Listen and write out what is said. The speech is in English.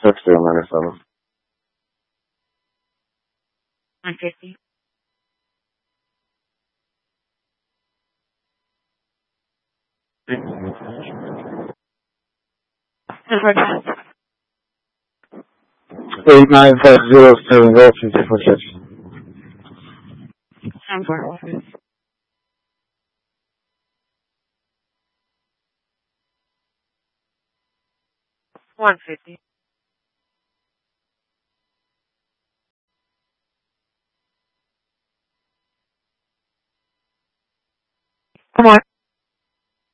Kirksdale, Minnesota. 150. Number pass. 895070246. 10-4. 150. Come on.